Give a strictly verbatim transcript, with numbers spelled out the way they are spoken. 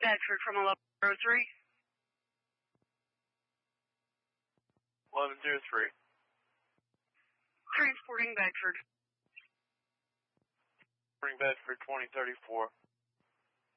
Bedford from eleven oh three. eleven oh three. Transporting Bedford. Bring Bedford twenty thirty-four.